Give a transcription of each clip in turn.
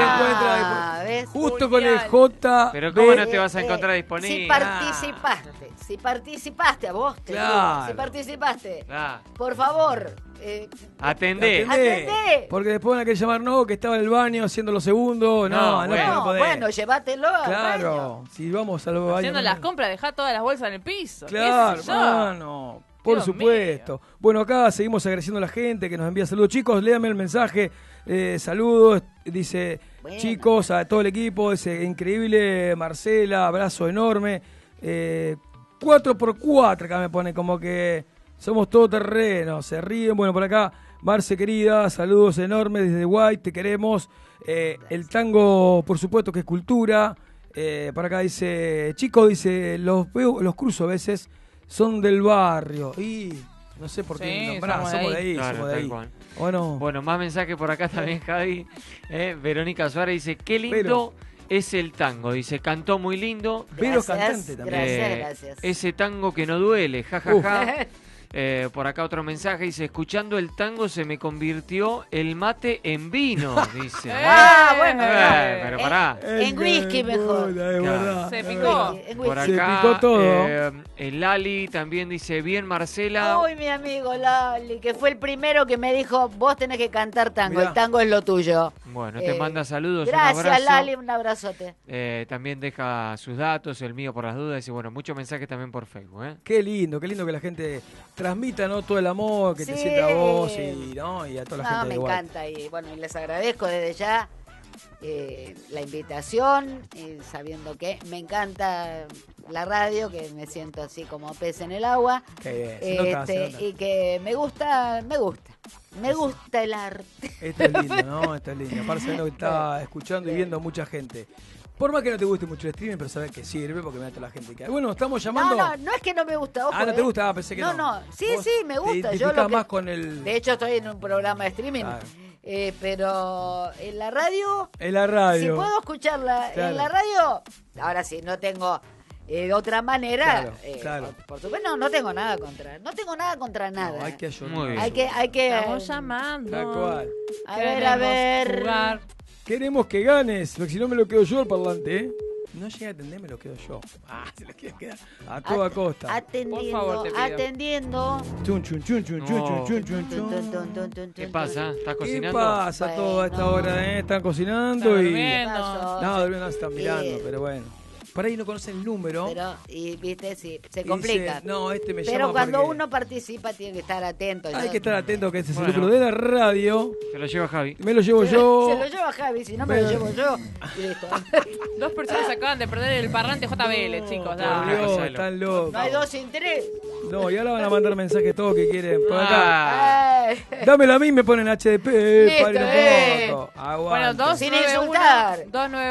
encuentra ¿ves? justo con el J. Pero ¿cómo no te vas a encontrar disponible? Si participaste a vos, te digo, si participaste, por favor, atendé. Porque después van a querer llamar, no, que estaba en el baño haciendo lo segundo. No podés. Bueno, llévatelo al baño. Si vamos al baño. Haciendo las compras, dejá todas las bolsas en el piso. Claro, hermano. Por Dios supuesto. mío. Bueno, acá seguimos agradeciendo a la gente que nos envía saludos. Chicos, léame el mensaje. Saludos. Dice, chicos, a todo el equipo. Dice, increíble, Marcela, abrazo enorme. 4x4 acá me pone como que somos todoterreno. Se ríen. Bueno, por acá, Marce querida, saludos enormes desde White, te queremos. El tango, por supuesto, que es cultura. Por acá dice, chicos, dice, los cruzo a veces. Son del barrio y no sé por qué nombrar, somos de ahí, claro, somos de ahí. Bueno, más mensaje por acá también, Javi. Verónica Suárez dice, qué lindo es el tango. Dice, cantó muy lindo. Pero cantante también. Gracias. Ese tango que no duele, jajaja. Por acá otro mensaje dice, escuchando el tango se me convirtió el mate en vino, dice. Bueno. Pero pará. En whisky mejor. Verdad, se picó. Por acá, se picó todo. El Lali también dice, bien Marcela. Uy, mi amigo Lali, que fue el primero que me dijo, vos tenés que cantar tango, Mirá. el tango es lo tuyo. Bueno, te manda saludos, Gracias, un abrazo. Lali, un abrazote. También deja sus datos, el mío por las dudas. Y bueno, muchos mensajes también por Facebook. Qué lindo que la gente transmita, ¿no? Todo el amor que te sienta a vos y a toda la gente. Me encanta y bueno, y les agradezco desde ya la invitación, sabiendo que me encanta la radio, que me siento así como pez en el agua. Qué bien, se nota. Y que me gusta el arte. Esto es lindo, ¿no? Esto es lindo. Aparte de lo que está escuchando y viendo mucha gente. Por más que no te guste mucho el streaming, pero sabes que sirve porque me da toda la gente que hay. Bueno, estamos llamando. No es que no me gusta, ojo. ¿no te gusta? Pensé que no. No, sí, me Te gusta. identificás más con el... De hecho, estoy en un programa de streaming. Claro. pero en la radio. En la radio. Si puedo escucharla en la radio, ahora sí, no tengo de otra manera. Claro. Por supuesto, no tengo nada contra. No tengo nada contra nada. No, hay que ayudar. Muy bien. Hay que. Estamos llamando. Tal cual. A ver. Jugar. Queremos que ganes, porque si no me lo quedo yo al parlante, ¿eh? No llega a atender, me lo quedo yo. Se lo quiere quedar a toda costa. Atendiendo, Por favor, te pido. atendiendo. Chun, chun, chun, chun, chun, chun, chun, chun, chun. ¿Qué pasa? ¿Estás ¿Qué cocinando? pasa toda esta hora, Están cocinando y... durmiendo. No, durmiendo, están mirando, pero bueno. Por ahí no conocen el número. Pero, y viste, sí, se Y complica. dice, no, me llama Pero cuando porque uno participa tiene que estar atento. hay Yo- que estar atento que este es el Bueno. número de la radio. Se lo lleva Javi. Me lo llevo yo. Se lo lleva Javi, si no me lo llevo yo. Y listo. 2 personas acaban de perder el parlante JBL, chicos. Por dale. Dios, Gonzalo. están locos. No hay dos sin tres. No, y ahora van a mandar mensajes todos que quieren. Por acá. Ay. Dámelo a mí, me ponen HDP. Listo, Paren un poco. Bueno, Aguante. Sin insultar.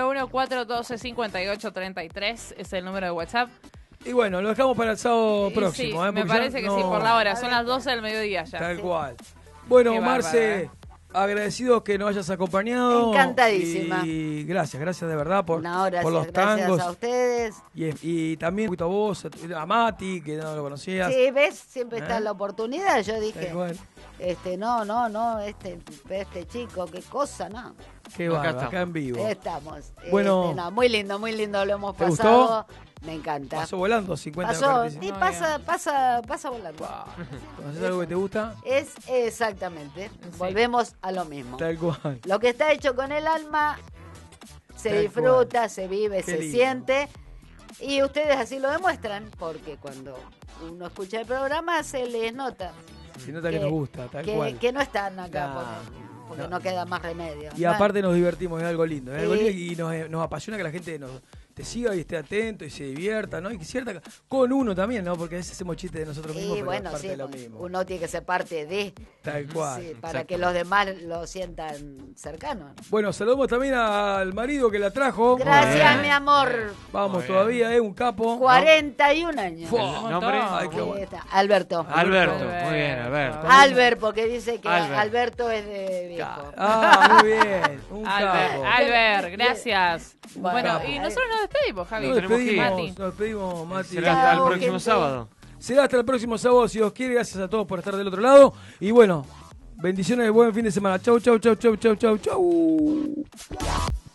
291-412-5833 es el número de WhatsApp. Y bueno, lo dejamos para el sábado Y próximo. sí, me porque parece ya que no- sí, por la hora. Son las 12 del mediodía ya. Tal cual. Bueno, Qué Marce, agradecidos que nos hayas acompañado. Encantadísima. Y gracias de verdad por Gracias, los gracias tangos. a ustedes. Y también un poquito a vos, a Mati, que no lo conocías. Sí, ves, siempre está ¿Eh? la oportunidad. Yo Tal dije, cual. no, este chico, qué cosa, no. Qué Acá bárbaro, estamos. acá en vivo. Estamos. Bueno. No, muy lindo, lo hemos ¿Te pasado. Me encanta. Pasó volando, 50 Pasó, 45. y pasa volando. ¿Conoces algo que te gusta? Es exactamente. Volvemos a lo mismo. Tal cual. Lo que está hecho con el alma se Tal disfruta, cual. se vive, Qué se lindo. siente. Y ustedes así lo demuestran, porque cuando uno escucha el programa se les nota Se nota que nos gusta, tal cual. que no están acá No, porque no. no queda más remedio. Y aparte nos divertimos, es algo lindo. Es algo Sí. lindo y nos apasiona que la gente te siga y esté atento y se divierta, ¿no? Y que cierta con uno también, ¿no? Porque a veces hacemos chistes de nosotros mismos, Y pero bueno, es parte sí, de lo mismo. uno tiene que ser parte de, Tal cual. sí, para exacto. que los demás lo sientan cercano. Bueno, saludamos también al marido que la trajo. Gracias, bien. mi amor. Vamos Muy bien. todavía, un capo. 41 años. Fua. ¿Nombre? Ay, qué Ahí bueno. está, Alberto. Alberto. Muy bien, Alberto. Albert, porque dice que Albert. Alberto es de viejo. Ah, muy bien. Un Albert, capo. Albert, gracias. Bueno, Bueno, y nosotros nos despedimos, Javi. Nos tenemos que ir. despedimos, Mati. Será hasta el Chao, próximo gente. sábado. Será hasta el próximo sábado, si Dios quiere. Gracias a todos por estar del otro lado. Y bueno, bendiciones de buen fin de semana. Chau, chau, chau, chau, chau, chau, chau.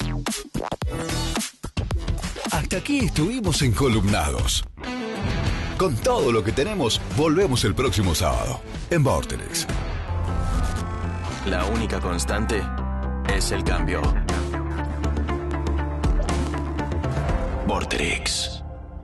Hasta aquí estuvimos encolumnados. Con todo lo que tenemos, volvemos el próximo sábado en Vorterix. La única constante es el cambio. Vorterix.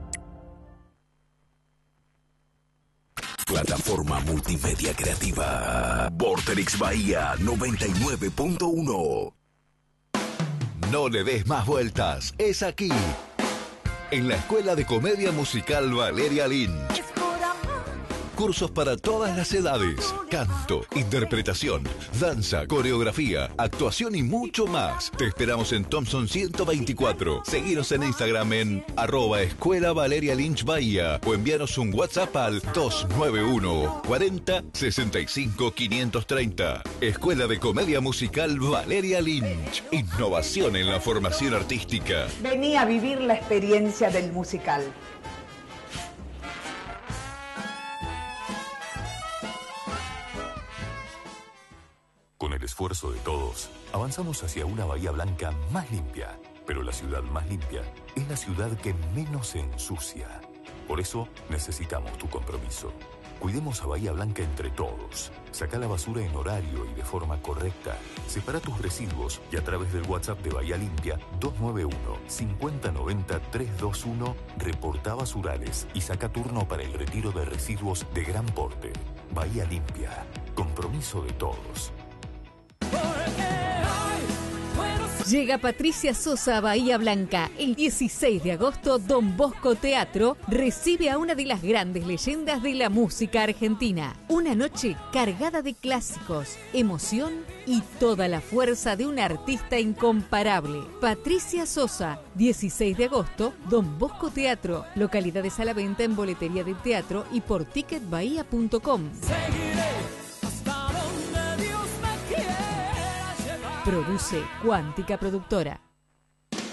Plataforma multimedia creativa. Vorterix Bahía 99.1. No le des más vueltas, es aquí. En la Escuela de Comedia Musical Valeria Lynch. Cursos para todas las edades. Canto, interpretación, danza, coreografía, actuación y mucho más. Te esperamos en Thompson 124. Seguinos en Instagram en @Escuela Valeria Lynch Bahía o envíanos un WhatsApp al 291 40 65 530. Escuela de Comedia Musical Valeria Lynch. Innovación en la formación artística. Vení a vivir la experiencia del musical. Con el esfuerzo de todos, avanzamos hacia una Bahía Blanca más limpia. Pero la ciudad más limpia es la ciudad que menos se ensucia. Por eso necesitamos tu compromiso. Cuidemos a Bahía Blanca entre todos. Saca la basura en horario y de forma correcta. Separa tus residuos y a través del WhatsApp de Bahía Limpia 291-5090-321 reporta basurales y saca turno para el retiro de residuos de gran porte. Bahía Limpia. Compromiso de todos. Llega Patricia Sosa a Bahía Blanca. El 16 de agosto, Don Bosco Teatro recibe a una de las grandes leyendas de la música argentina. Una noche cargada de clásicos, emoción y toda la fuerza de un artista incomparable. Patricia Sosa, 16 de agosto, Don Bosco Teatro. Localidades a la venta en boletería del teatro y por ticketbahía.com. Produce Cuántica Productora.